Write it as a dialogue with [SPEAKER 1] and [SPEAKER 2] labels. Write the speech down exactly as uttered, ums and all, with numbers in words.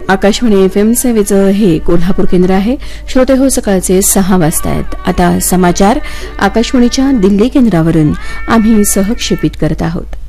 [SPEAKER 1] Akashvani FM सेवेचं हे कोल्हापूर केंद्र आहे. श्रोते हो, सकाळचे सहा वाजता आहेत. आता समाचार आकाशवाणीच्या दिल्ली केंद्रावरून आम्ही सहक्षेपित करत आहोत.